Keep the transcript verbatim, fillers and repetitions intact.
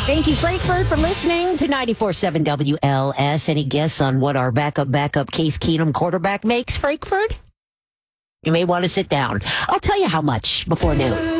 Thank you, Frankfurt, for listening to ninety-four point seven W L S. Any guess on what our backup, backup Case Keenum quarterback makes, Frankfurt? You may want to sit down. I'll tell you how much before noon.